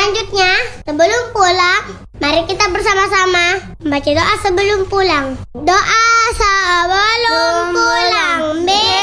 Selanjutnya, sebelum pulang, mari kita bersama-sama membaca doa sebelum pulang. Doa sebelum pulang.